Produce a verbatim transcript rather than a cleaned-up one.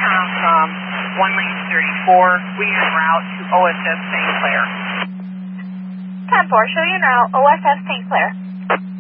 Intercom from one lane thirty-four, we are en route to O S S Saint Clair. ten four, show you now, O S S Saint Clair.